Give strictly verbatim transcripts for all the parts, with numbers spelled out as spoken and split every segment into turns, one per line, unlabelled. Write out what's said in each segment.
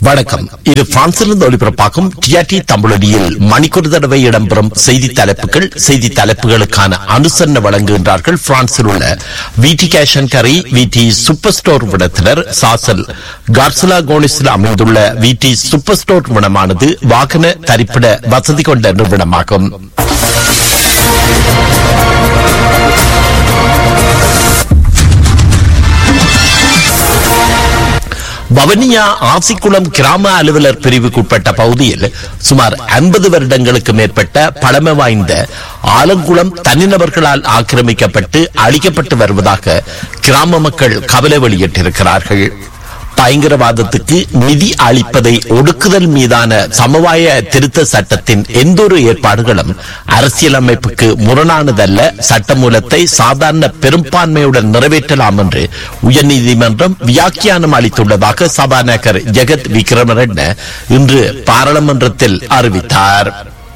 வணக்கம். இது பிரான்சிலிருந்து ஒலிபரப்பாகும் டிஆர்டி தமிழொலியில் மணிக்கொரு தடவை இடம்பெறும் செய்தி தலைப்புகள். செய்தி தலைப்புகளுக்கான அனுசரணை வழங்குகின்றார்கள் பிரான்சில் உள்ள விடி கேஷ் அண்ட் கரி விடி சூப்பர் ஸ்டோர் விடத்தினர். சாசல் கார்சலா கோனிஸில் அமைந்துள்ள விடி சூப்பர் ஸ்டோர் விடமானது வாகன தரிப்பிட வசதி கொண்ட நிறுவனமாகும். வவனியா ஆசிக்குளம் கிராம அலுவலர் பிரிவுக்குட்பட்ட பகுதியில் சுமார் ஐம்பது வருடங்களுக்கு மேற்பட்ட பழமை வாய்ந்த ஆலங்குளம் தனிநபர்களால் ஆக்கிரமிக்கப்பட்டு அழிக்கப்பட்டு வருவதாக கிராம மக்கள் கவலை வெளியிட்டிருக்கிறார்கள். பயங்கரவாதத்துக்கு நிதி அளிப்பதை ஒடுக்குதல் மீதான சமவாய திருத்த சட்டத்தின் எந்த ஒரு ஏற்பாடுகளும் அரசியலமைப்புக்கு முரணானதல்ல, சட்டமூலத்தை சாதாரண பெரும்பான்மையுடன் நிறைவேற்றலாம் என்று உயர்நீதிமன்றம் வியாக்கியானம் அளித்துள்ளதாக சபாநாயகர் ஜெகத் விக்ரமரெட்ன இன்று பாராளுமன்றத்தில் அறிவித்தார்.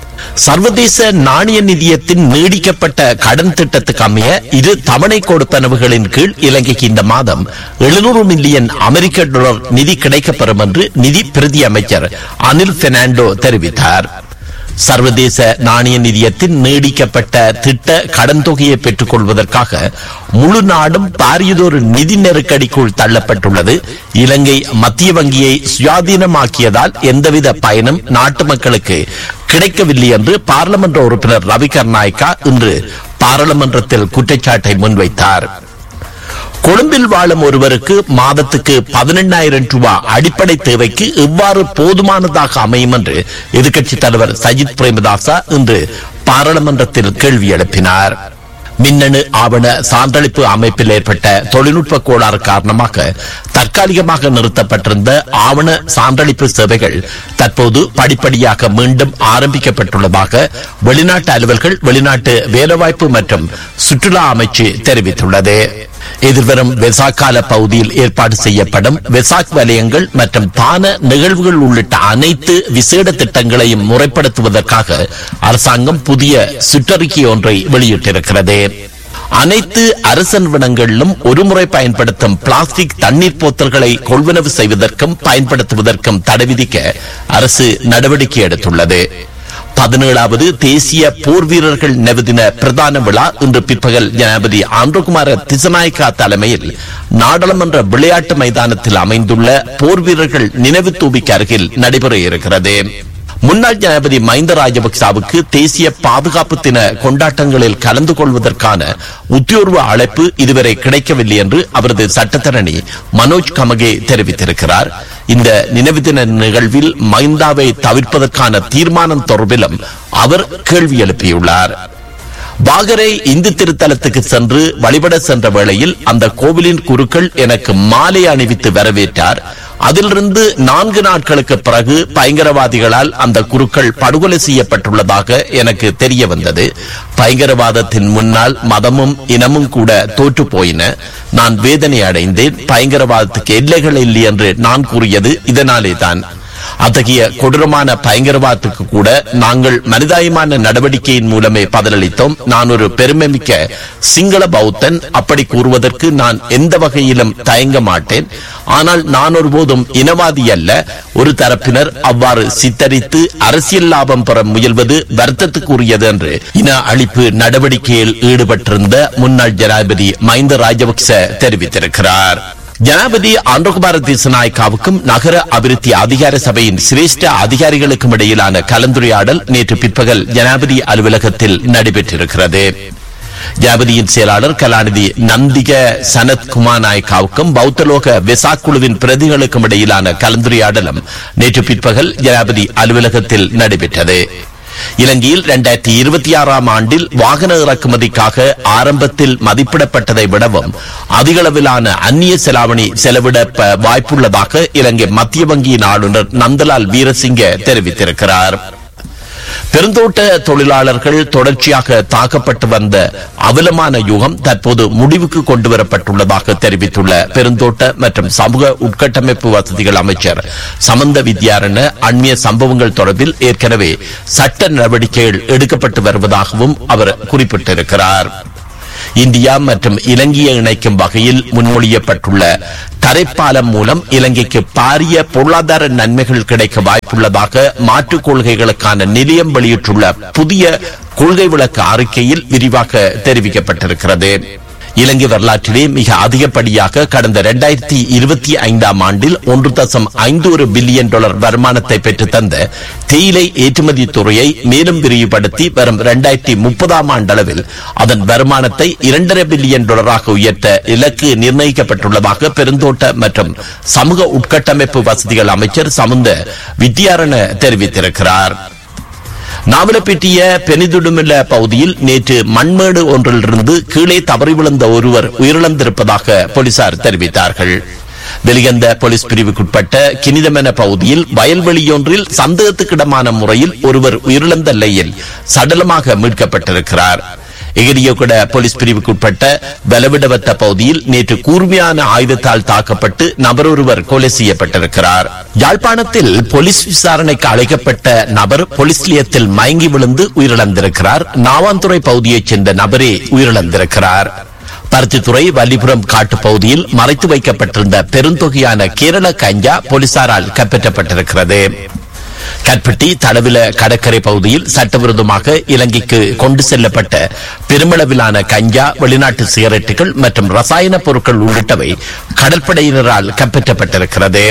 சர்வதேச நாணய நிதியத்தின் நீடிக்கப்பட்ட கடன் திட்டத்துக்கு அமைய இரு தவணை கொடுப்பனவுகளின் கீழ் இலங்கைக்கு இந்த மாதம் எழுநூறு மில்லியன் அமெரிக்க டாலர் நிதி கிடைக்கப்பெறும் என்று நிதி பிரதி அமைச்சர் அனில் பெர்னாண்டோ தெரிவித்தார். சர்வதேச நாணய நிதியத்தின் நீடிக்கப்பட்ட திட்ட கடன் தொகையை பெற்றுக் கொள்வதற்காக முழு நாடும் பாரியதொரு நிதி நெருக்கடிக்குள் தள்ளப்பட்டுள்ளது. இலங்கை மத்திய வங்கியை சுயாதீனமாக்கியதால் எந்தவித பயனும் நாட்டு மக்களுக்கு கிடைக்கவில்லை என்று பாராளுமன்ற உறுப்பினர் ரவி கர்நாயக்கா இன்று பாராளுமன்றத்தில் குற்றச்சாட்டை முன்வைத்தார். கொழும்பில் வாழும் ஒருவருக்கு மாதத்துக்கு பதினெண்ணாயிரம் ரூபாய் அடிப்படை தேவைக்கு எவ்வாறு போதுமானதாக அமையும் என்று எதிர்க்கட்சித் தலைவர் சஜித் பிரேமதாசா இன்று பாராளுமன்றத்தில் கேள்வி எழுப்பினார். மின்னணு ஆவண சான்றளிப்பு அமைப்பில் ஏற்பட்ட தொழில்நுட்ப கோளாறு காரணமாக தற்காலிகமாக நிறுத்தப்பட்டிருந்த ஆவண சான்றளிப்பு சேவைகள் தற்போது படிப்படியாக மீண்டும் ஆரம்பிக்கப்பட்டுள்ளதாக வெளிநாட்டு அலுவல்கள், வெளிநாட்டு வேலைவாய்ப்பு மற்றும் சுற்றுலா அமைச்சு தெரிவித்துள்ளது. எதிர்வரும் வெசாக் கால பகுதியில் ஏற்பாடு செய்யப்படும் வெசாக் வலயங்கள் மற்றும் தான நிகழ்வுகள் உள்ளிட்ட அனைத்து விசேட திட்டங்களையும் முறைப்படுத்துவதற்காக அரசாங்கம் புதிய சுற்றறிக்கை ஒன்றை வெளியிட்டிருக்கிறது. அனைத்து அரசு நிறுவனங்களிலும் ஒருமுறை பயன்படுத்தும் பிளாஸ்டிக் தண்ணீர் போத்தல்களை கொள்வனவு செய்வதற்கும் பயன்படுத்துவதற்கும் தடை விதிக்க அரசு நடவடிக்கை எடுத்துள்ளது. பதினேழாவது தேசிய போர் வீரர்கள் நினைவு தின பிரதான விழா இன்று பிற்பகல் ஜனாதிபதி ஆந்திரகுமார திசநாயக்கா தலைமையில் நாடாளுமன்ற விளையாட்டு மைதானத்தில் அமைந்துள்ள போர் வீரர்கள் நினைவு தூபிக்கு அருகில் நடைபெற இருக்கிறது. முன்னாள் ஜனாதிபதி மஹிந்த ராஜபக்சவுக்கு தேசிய பாதுகாப்பு தின கொண்டாட்டங்களில் கலந்து கொள்வதற்கான உத்தியோர்வ அழைப்பு இதுவரை கிடைக்கவில்லை என்று அவரது சட்டத்தரணி மனோஜ் கமகே தெரிவித்திருக்கிறார். இந்த நினைவு தின நிகழ்வில் மஹிந்தாவை தவிர்ப்பதற்கான தீர்மானம் தொடர்பிலும் அவர் கேள்வி எழுப்பியுள்ளார். பாகரை இந்து திருத்தலத்துக்கு சென்று வழிபட சென்ற வேளையில் அந்த கோவிலின் குருக்கள் எனக்கு மாலை அணிவித்து வரவேற்றார். அதிலிருந்து நான்கு நாட்களுக்கு பிறகு பயங்கரவாதிகளால் அந்த குருக்கள் படுகொலை செய்யப்பட்டுள்ளதாக எனக்கு தெரிய வந்தது. பயங்கரவாதத்தின் முன்னால் மதமும் இனமும் கூட தோற்று போயின. நான் வேதனை அடைந்தேன். பயங்கரவாதத்துக்கு எல்லைகள் இல்லை என்று நான் கூறியது இதனாலே தான். அத்தகைய கொடூரமான பயங்கரவாதத்துக்கு கூட நாங்கள் மனிதாயமான நடவடிக்கையின் மூலமே பதிலளித்தோம். நான் ஒரு பெருமைமிக்க சிங்கள பௌத்தன். அப்படி கூறுவதற்கு நான் எந்த வகையிலும் தயங்க மாட்டேன். ஆனால் நான் ஒருபோதும் இனவாதி அல்ல. ஒரு தரப்பினர் அவ்வாறு சித்தரித்து அரசியல் லாபம் பெற முயல்வது வருத்தத்துக்குரியது என்று இன அழிப்பு நடவடிக்கையில் ஈடுபட்டிருந்த முன்னாள் ஜனாதிபதி மஹிந்த ராஜபக்ச தெரிவித்திருக்கிறார். ஜனாதிபதி ஆந்திரகுமார திசநாயக்காவுக்கும் நகர அபிவிருத்தி அதிகார சபையின் சிரேஷ்ட அதிகாரிகளுக்கும் இடையிலான கலந்துரையாடல் நேற்று பிற்பகல் ஜனாதிபதி அலுவலகத்தில் நடைபெற்றிருக்கிறது. ஜனாதிபதியின் செயலாளர் கலாநிதி நந்திக சனத் குமார் நாயக்காவுக்கும் பௌத்தலோக வெசாக் குழுவின் பிரதிகளுக்கும் இடையிலான கலந்துரையாடலும் நேற்று பிற்பகல் ஜனாதிபதி அலுவலகத்தில் நடைபெற்றது. இலங்கையில் இரண்டாயிரத்தி இருபத்தி ஆறாம் ஆண்டில் வாகன இறக்குமதிக்காக ஆரம்பத்தில் மதிப்பிடப்பட்டதை விடவும் அதிகளவிலான அந்நிய செலாவணி செலவிட வாய்ப்புள்ளதாக இலங்கை மத்திய வங்கியின் ஆளுநர் நந்தலால் வீரசிங்க தெரிவித்திருக்கிறார். பெருந்தோட்ட தொழிலாளர்கள் தொடர்ச்சியாக தாக்கப்பட்டு வந்த அவலமான யுகம் தற்போது முடிவுக்கு கொண்டுவரப்பட்டுள்ளதாக தெரிவித்துள்ள பெருந்தோட்ட மற்றும் சமூக உட்கட்டமைப்பு வசதிகள் அமைச்சர் சமந்த வித்யாரண அண்மைய சம்பவங்கள் தொடர்பில் ஏற்கனவே சட்ட நடவடிக்கைகள் எடுக்கப்பட்டு வருவதாகவும் அவர் குறிப்பிட்டிருக்கிறார். இந்தியா மற்றும் இலங்கையை இணைக்கும் வகையில் முன்மொழியப்பட்டுள்ள தரைப்பாலம் மூலம் இலங்கைக்கு பாரிய பொருளாதார நன்மைகள் கிடைக்க வாய்ப்புள்ளதாக மாற்றுக் கொள்கைகளுக்கான நிலையம் வெளியிட்டுள்ள புதிய கொள்கை விளக்க அறிக்கையில் விரிவாக தெரிவிக்கப்பட்டிருக்கிறது. இலங்கை வரலாற்றிலே மிக அதிகப்படியாக கடந்த இரண்டாயிரத்தி இருபத்தி ஐந்தாம் ஆண்டில் ஒன்று தசம் ஐந்து ஒரு பில்லியன் டாலர் வருமானத்தை பெற்று தந்த தேயிலை ஏற்றுமதி துறையை மேலும் விரிவுபடுத்தி வரும் இரண்டாயிரத்தி முப்பதாம் ஆண்டளவில் அதன் வருமானத்தை இரண்டரை பில்லியன் டாலராக உயர்த்த இலக்கு நிர்ணயிக்கப்பட்டுள்ளதாக பெருந்தோட்ட மற்றும் சமூக உட்கட்டமைப்பு வசதிகள் அமைச்சர் சமுந்த வித்யாரண தெரிவித்திருக்கிறார். நாவலப்பிட்டிய பெனிதுடுமில்ல பகுதியில் நேற்று மண்மேடு ஒன்றிலிருந்து கீழே தவறி விழுந்த ஒருவர் உயிரிழந்திருப்பதாக போலீசார் தெரிவித்தார்கள். வெளிகந்த போலீஸ் பிரிவுக்குட்பட்ட கினிதமென பகுதியில் வயல்வெளியொன்றில் சந்தேகத்துக்கிடமான முறையில் ஒருவர் உயிரிழந்த நிலையில் சடலமாக மீட்கப்பட்டிருக்கிறார். எகிரியகுட போலீஸ் பிரிவுக்குட்பட்ட பலவிடவத்த பகுதியில் நேற்று கூர்மையான ஆயுதத்தால் தாக்கப்பட்டு நபர் ஒருவர் கொலை செய்யப்பட்டிருக்கிறார். யாழ்ப்பாணத்தில் போலீஸ் விசாரணைக்கு அழைக்கப்பட்ட நபர் போலீஸ் நிலையத்தில் மயங்கி விழுந்து உயிரிழந்திருக்கிறார். நாவாந்துறை பகுதியைச் சேர்ந்த நபரே உயிரிழந்திருக்கிறார். பருத்தித்துறை வல்லிபுரம் காட்டு பகுதியில் மறைத்து வைக்கப்பட்டிருந்த பெருந்தொகையான கேரள கஞ்சா போலீசாரால் கைப்பற்றப்பட்டிருக்கிறது. கற்பட்டி தடவில கடற்கரை பகுதியில் சட்டவிரோதமாக இலங்கைக்கு கொண்டு செல்லப்பட்ட பெருமளவிலான கஞ்சா, வெளிநாட்டு சிகரெட்டுகள் மற்றும் ரசாயன பொருட்கள் உள்ளிட்டவை கடற்படையினரால் கைப்பற்றப்பட்டிருக்கிறது.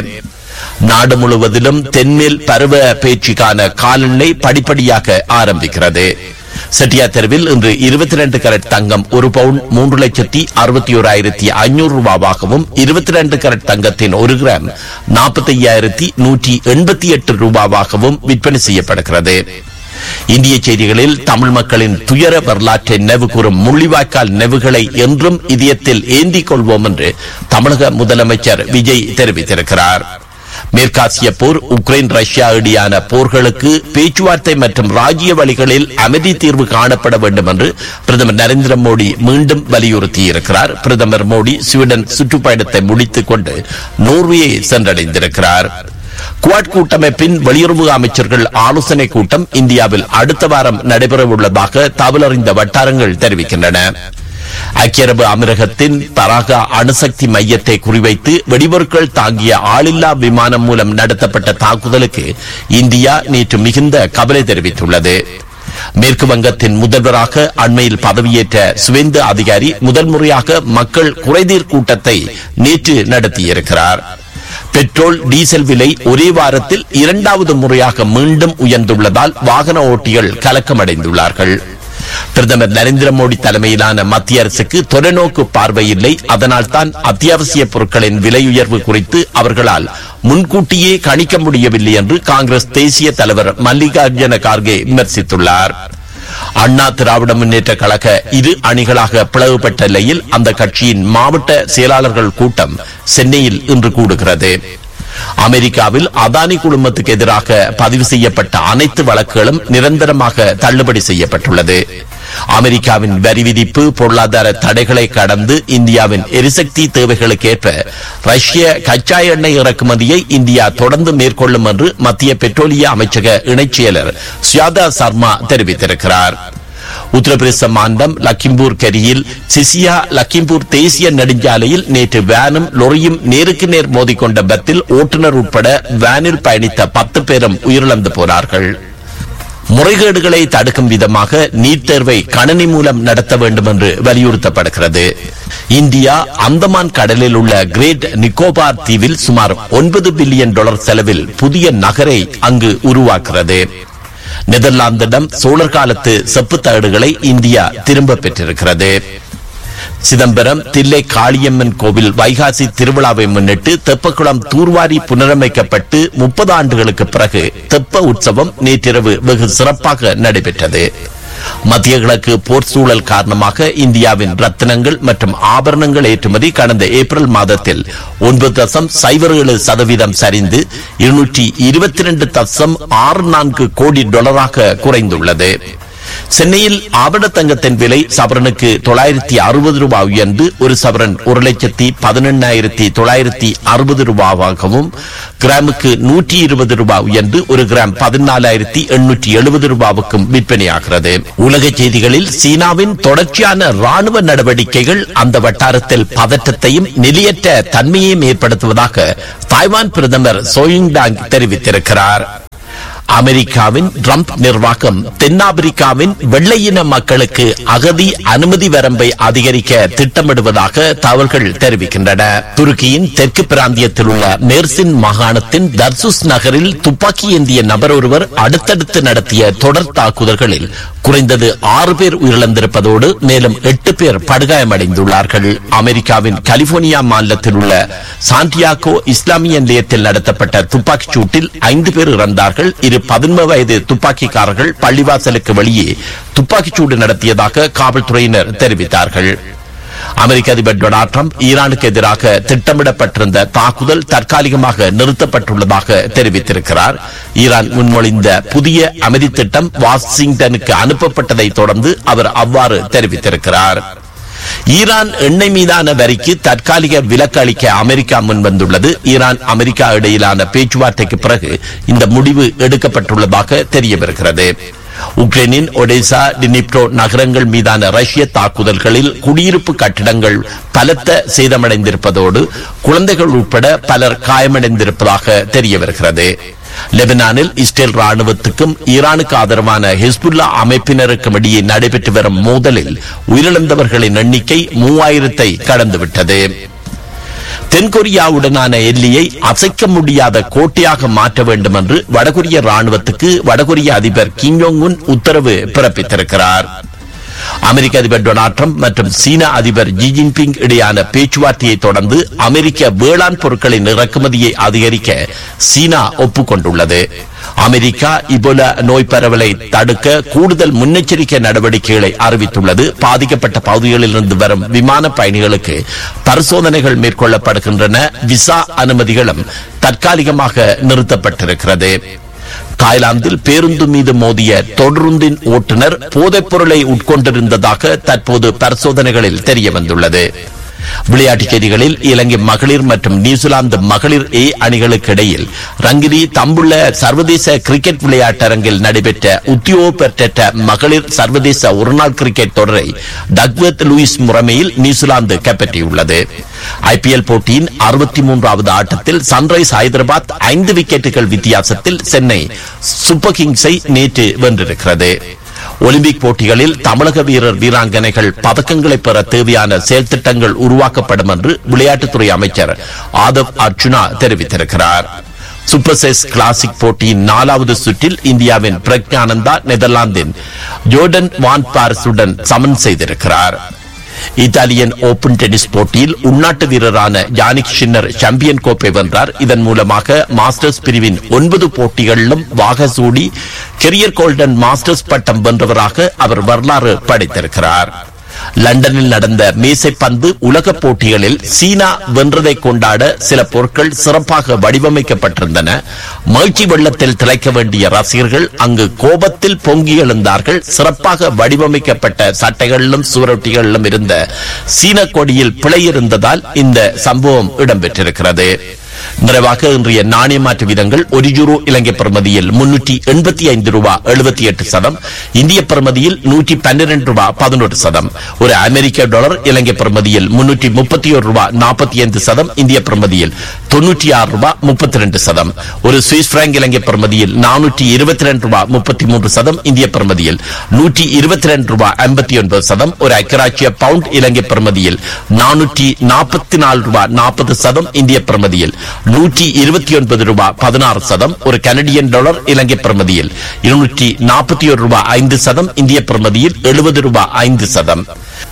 நாடு முழுவதிலும் தென்மேல் பருவ பேச்சுக்கான காலநிலை படிப்படியாக ஆரம்பிக்கிறது. செட்டியா தெருவில் இன்று இருபத்தி இரண்டு கரட் தங்கம் ஒரு பவுன் மூன்று லட்சத்தி அறுபத்தி ஓராயிரத்தி ஐநூறு ரூபாவாகவும் இருபத்தி இரண்டு கரட் தங்கத்தின் ஒரு கிராம் நாற்பத்தி ஐயாயிரத்தி நூற்றி எண்பத்தி எட்டு ரூபாவாகவும் விற்பனை செய்யப்படுகிறது. இந்திய செய்திகளில் தமிழ் மக்களின் துயர வரலாற்றை நினைவு கூறும் முள்ளிவாய்க்கால் நினைவுகளை என்றும் இதயத்தில் ஏந்திக் கொள்வோம் என்று தமிழக முதலமைச்சர் விஜய் தெரிவித்திருக்கிறார். மேற்காசிய போர், உக்ரைன் ரஷ்யா இடையான போர்களுக்கு பேச்சுவார்த்தை மற்றும் ராஜ்ய வழிகளில் அமைதி தீர்வு காணப்பட வேண்டும் என்று பிரதமர் நரேந்திர மோடி மீண்டும் வலியுறுத்தியிருக்கிறார். பிரதமர் மோடி ஸ்வீடன் சுற்றுப்பயணத்தை முடித்துக் கொண்டு நோர்வேயை சென்றடைந்திருக்கிறார். குவாட் கூட்டமைப்பின் வெளியுறவு அமைச்சர்கள் ஆலோசனை கூட்டம் இந்தியாவில் அடுத்த வாரம் நடைபெறவுள்ளதாக தகவலறிந்த வட்டாரங்கள் தெரிவிக்கின்றன. ஐக்கிய அரபு அமீரகத்தின் பராகா அணுசக்தி மையத்தை குறிவைத்து வெடிபொருட்கள் தாங்கிய ஆளில்லா விமானம் மூலம் நடத்தப்பட்ட தாக்குதலுக்கு இந்தியா நேற்று மிகுந்த கவலை தெரிவித்துள்ளது. மேற்கு வங்கத்தின் முதல்வராக அண்மையில் பதவியேற்ற சுவேந்து அதிகாரி முதல் முறையாக மக்கள் குறைதீர் கூட்டத்தை நேற்று நடத்தியிருக்கிறார். பெட்ரோல், டீசல் விலை ஒரே வாரத்தில் இரண்டாவது முறையாக மீண்டும் உயர்ந்துள்ளதால் வாகன ஓட்டிகள் கலக்கமடைந்துள்ளார்கள். பிரதமர் நரேந்திர மோடி தலைமையிலான மத்திய அரசுக்கு தொலைநோக்கு பார்வை இல்லை. அதனால் தான் அத்தியாவசிய பொருட்களின் விலை உயர்வு குறித்து அவர்களால் முன்கூட்டியே கணிக்க முடியவில்லை என்று காங்கிரஸ் தேசிய தலைவர் மல்லிகார்ஜுன கார்கே விமர்சித்துள்ளார். அண்ணா திராவிட முன்னேற்ற கழக இரு அணிகளாக பிளவுபட்ட நிலையில் அந்த கட்சியின் மாவட்ட செயலாளர்கள் கூட்டம் சென்னையில் இன்று கூடுகிறது. அமெரிக்காவில் அதானி குழுமத்துக்கு எதிராக பதிவு செய்யப்பட்ட அனைத்து வழக்குகளும் நிரந்தரமாக தள்ளுபடி செய்யப்பட்டுள்ளது. அமெரிக்காவின் வரி விதிப்பு, பொருளாதார தடைகளை கடந்து இந்தியாவின் எரிசக்தி தேவைகளுக்கேற்ப ரஷ்ய கச்சா எண்ணெய் இறக்குமதியை இந்தியா தொடர்ந்து மேற்கொள்ளும் என்று மத்திய பெட்ரோலிய அமைச்சக இணைச் செயலர் சுயாதா சர்மா தெரிவித்திருக்கிறார். உத்தரப்பிரதேச மாநிலம் லக்கிம்பூர் கரியில் சிசியா லக்கிம்பூர் தேசிய நெடுஞ்சாலையில் நேற்று வேனும் லொரியும் நேருக்கு நேர் மோதிக்கொண்ட விபத்தில் ஓட்டுநர் உட்பட வேனில் பயணித்த பத்து பேரும் உயிரிழந்து போனார்கள். முறைகேடுகளை தடுக்கும் விதமாக நீட் தேர்வை கணனி மூலம் நடத்த வேண்டும் என்று வலியுறுத்தப்படுகிறது. இந்தியா அந்தமான் கடலில் உள்ள கிரேட் நிக்கோபார் தீவில் சுமார் ஒன்பது பில்லியன் டாலர் செலவில் புதிய நகரை அங்கு உருவாக்குகிறது. நெதர்லாந்திடம் சோழர் காலத்து செப்பு தகடுகளை இந்தியா திரும்ப பெற்றிருக்கிறது. சிதம்பரம் தில்லை காளியம்மன் கோவில் வைகாசி திருவிழாவை முன்னிட்டு தெப்பக்குளம் தூர்வாரி புனரமைக்கப்பட்டு முப்பது ஆண்டுகளுக்கு பிறகு தெப்ப உற்சவம் நேற்றிரவு வெகு சிறப்பாக நடைபெற்றது. மத்திய கிழக்கு போர் சூழல் காரணமாக இந்தியாவின் ரத்தினங்கள் மற்றும் ஆபரணங்கள் ஏற்றுமதி கடந்த ஏப்ரல் மாதத்தில் ஒன்பது தசம் சைபர் ஏழு சதவீதம் சரிந்து இருநூற்றி இருபத்தி இரண்டு தசம் ஆறு நான்கு கோடி டாலராக குறைந்துள்ளது. சென்னையில் ஆபரண தங்கத்தின் விலை சவரனுக்கு தொள்ளாயிரத்தி அறுபது ரூபாய் உயர்ந்து ஒரு சவரன் ஒரு லட்சத்தி பதினெண்ணாயிரத்தி தொள்ளாயிரத்தி அறுபது ரூபாவாகவும் கிராமுக்கு நூற்றி இருபது ரூபாய் உயர்ந்து ஒரு கிராம் பதினாலாயிரத்தி எண்ணூற்றி எழுபது ரூபாவுக்கும் விற்பனையாகிறது. உலக செய்திகளில் சீனாவின் தொடர்ச்சியான ராணுவ நடவடிக்கைகள் அந்த வட்டாரத்தில் பதற்றத்தையும் நிலையற்ற தன்மையையும் ஏற்படுத்துவதாக தாய்வான் பிரதமர் சோயிங்டாங் தெரிவித்திருக்கிறார். அமெரிக்காவின் ட்ரம்ப் நிர்வாகம் தென்னாப்பிரிக்காவின் வெள்ளையின மக்களுக்கு அகதி அனுமதி வரம்பை அதிகரிக்க திட்டமிடுவதாக தகவல்கள் தெரிவிக்கின்றன. துருக்கியின் தெற்கு பிராந்தியத்தில் உள்ள மேர்சின் மாகாணத்தின் தர்சுஸ் நகரில் துப்பாக்கி ஏந்திய நபர் ஒருவர் அடுத்தடுத்து நடத்திய தொடர் தாக்குதல்களில் குறைந்தது ஆறு பேர் உயிரிழந்திருப்பதோடு மேலும் எட்டு பேர் படுகாயமடைந்துள்ளார்கள். அமெரிக்காவின் கலிபோர்னியா மாநிலத்தில் உள்ள சாண்டியாகோ இஸ்லாமிய நிலையத்தில் நடத்தப்பட்ட துப்பாக்கிச் சூட்டில் ஐந்து பேர் இறந்தார்கள். இரு பதினொன்று வயது துப்பாக்கிக்காரர்கள் பள்ளிவாசலுக்கு வெளியே துப்பாக்கிச்சூடு நடத்தியதாக காவல்துறையினர் தெரிவித்தார்கள். அமெரிக்க அதிபர் டொனால்ட் ட்ரம்ப் ஈரானுக்கு எதிராக திட்டமிடப்பட்டிருந்த தாக்குதல் தற்காலிகமாக நிறுத்தப்பட்டுள்ளதாக தெரிவித்திருக்கிறார். ஈரான் முன்மொழிந்த புதிய அமைதி திட்டம் வாஷிங்டனுக்கு அனுப்பப்பட்டதை தொடர்ந்து அவர் அவ்வாறு தெரிவித்திருக்கிறார். ஈரான் எண்ணெய் மீதான வரிக்கு தற்காலிக விலக்கு அளிக்க அமெரிக்கா முன்வந்துள்ளது. ஈரான் அமெரிக்கா இடையிலான பேச்சுவார்த்தைக்கு பிறகு இந்த முடிவு எடுக்கப்பட்டுள்ளதாக தெரிய வருகிறது. உக்ரைனின் ஒடேசா டினிப்ரோ நகரங்கள் மீதான ரஷ்ய தாக்குதல்களில் குடியிருப்பு கட்டிடங்கள் பலத்த சேதமடைந்திருப்பதோடு குழந்தைகள் உட்பட பலர் காயமடைந்திருப்பதாக தெரிய வருகிறது. லெபனானில் இஸ்ரேல் ராணுவத்துக்கும் ஈரானுக்கு ஆதரவான ஹிஸ்புல்லா அமைப்பினருக்கும் இடையே நடைபெற்று வரும் மோதலில் உயிரிழந்தவர்களின் எண்ணிக்கை மூவாயிரத்தை கடந்துவிட்டது. தென்கொரியாவுடனான எல்லையை அசைக்க முடியாத கோட்டையாக மாற்ற வேண்டும் என்று வடகொரிய ராணுவத்துக்கு வடகொரிய அதிபர் கிம் ஜோங் உன் உத்தரவு பிறப்பித்திருக்கிறார். அமெரிக்க அதிபர் டொனால்ட் ட்ரம்ப் மற்றும் சீன அதிபர் ஜி ஜின்பிங் இடையான பேச்சுவார்த்தையை தொடர்ந்து அமெரிக்க வேளாண் பொருட்களின் இறக்குமதியை அதிகரிக்க சீனா ஒப்புக்கொண்டுள்ளது. அமெரிக்கா இபோலா நோய் பரவலை தடுக்க கூடுதல் முன்னெச்சரிக்கை நடவடிக்கைகளை அறிவித்துள்ளது. பாதிக்கப்பட்ட பகுதிகளில் இருந்து வரும் விமான பயணிகளுக்கு பரிசோதனைகள் மேற்கொள்ளப்படுகின்றன. விசா அனுமதிகளும் தற்காலிகமாக நிறுத்தப்பட்டிருக்கிறது. தாய்லாந்தில் பேருந்து மீது மோதிய தொடருந்தின் ஓட்டுநர் போதைப் பொருளை உட்கொண்டிருந்ததாக தற்போது பரிசோதனைகளில் தெரிய வந்துள்ளது. விளையாட்டுச் செய்திகளில் இலங்கை மகளிர் மற்றும் நியூசிலாந்து மகளிர் ஏ அணிகளுக்கு இடையில் ரங்கிரி தம்புள்ள சர்வதேச கிரிக்கெட் விளையாட்டரங்கில் நடைபெற்ற உத்தியோகபெற்ற மகளிர் சர்வதேச ஒருநாள் கிரிக்கெட் தொடரை டக்வர்த் லூயிஸ் முறைமையில் நியூசிலாந்து கைப்பற்றியுள்ளது. ஐபிஎல் போட்டியின் அறுபத்தி மூன்றாவது ஆட்டத்தில் சன்ரைஸ் ஹைதராபாத் ஐந்து விக்கெட்டுகள் வித்தியாசத்தில் சென்னை சூப்பர் கிங்ஸை நேற்று வென்றிருக்கிறது. ஒலிம்பிக் போட்டிகளில் தமிழக வீரர் வீராங்கனைகள் பதக்கங்களை பெற தேவையான செயல் திட்டங்கள் உருவாக்கப்படும் என்று விளையாட்டுத்துறை அமைச்சர் ஆதவ் அர்ஜுனா தெரிவித்திருக்கிறார். சூப்பர் செஸ் கிளாசிக் போட்டியின் நாலாவது சுற்றில் இந்தியாவின் பிரக்ஞானந்தா நெதர்லாந்தின் ஜோர்டன் வான் பாரிசுடன் சமன் செய்திருக்கிறார். இத்தாலியன் ஓபன் டென்னிஸ் போட்டியில் உள்நாட்டு வீரரான யானிக் ஷின்னர் சாம்பியன் கோப்பை வென்றார். இதன் மூலமாக மாஸ்டர்ஸ் பிரிவின் ஒன்பது போட்டிகளிலும் வாக சூடி கெரியர் கோல்டன் மாஸ்டர்ஸ் பட்டம் வென்றவராக அவர் வரலாறு படைத்திருக்கிறார். லண்டனில் நடந்த மேசைப்பந்து உலக போட்டிகளில் சீனா வென்றதை கொண்டாட சில பொருட்கள் சிறப்பாக வடிவமைக்கப்பட்டிருந்தன. மகிழ்ச்சி வெள்ளத்தில் திளைக்க வேண்டிய ரசிகர்கள் அங்கு கோபத்தில் பொங்கி எழுந்தார்கள். சிறப்பாக வடிவமைக்கப்பட்ட சட்டைகளிலும் சுவரொட்டிகளிலும் இருந்த சீன கொடியில் பிழை இருந்ததால் இந்த சம்பவம் இடம்பெற்றிருக்கிறது. நிறைவாக இன்றைய நாணய மாற்று வீதங்கள் ஒரு யூரோ இலங்கை பிரமதியில் முன்னூற்றி எண்பத்தி ஐந்து ரூபாய் எழுபத்தி எட்டு சதம், இந்திய பிரமதியில் நூற்றி பன்னிரண்டு ரூபாய் பதினொரு சதம். ஒரு அமெரிக்க டாலர் இலங்கை பிரமதியில் முன்னூற்றி முப்பத்தி ஒரு ரூபாய் நாற்பத்தி ஐந்து சதம், இந்திய பிரமதியில் தொன்னூற்றி ஆறு ரூபாய் முப்பத்தி ரெண்டு சதம். ஒரு சுவிஸ் பிராங்க் இலங்கை பிரமதியில் நானூற்றி இருபத்தி ரெண்டு ரூபாய் முப்பத்தி மூன்று சதம், இந்திய பிரமதியில் நூற்றி இருபத்தி ரெண்டு ரூபாய் ஐம்பத்தி ஒன்பது சதம். ஒரு ஐக்கியராட்சிய பவுண்ட் இலங்கை பிரமதியில் நானூற்றி நாற்பத்தி நாலு ரூபாய் நாற்பது சதம், இந்திய பிரமதியில் நூற்றி இருபத்தி ஒன்பது ரூபாய் பதினாறு சதம். ஒரு கனடியன் டாலர் இலங்கை பிரமதியில் இருநூற்றி நாற்பத்தி ஒரு ரூபாய் ஐந்து சதம், இந்திய பிரமதியில் எழுபது ரூபாய் ஐந்து சதம்.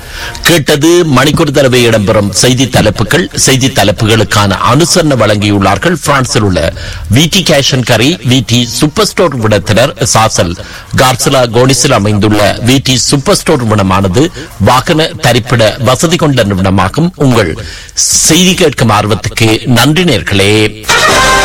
கேட்டது மணிக்கூர் தடவை இடம்பெறும் செய்தி தலைப்புகள். செய்தி தலைப்புகளுக்கான அனுசரணை வழங்கியுள்ளார்கள் பிரான்சில் உள்ள விடி கேஷ் அண்ட் கரி விடி சூப்பர் ஸ்டோர் விடத்தினர் சாசல் கார்சலா கோனிஸில் அமைந்துள்ள விடி சூப்பர் ஸ்டோர் விடமானது வாகன தரிப்பிட வசதி கொண்ட நிறுவனமாகும். உங்கள் செய்தி கேட்கும் ஆர்வத்துக்கு நன்றி நேர்களே.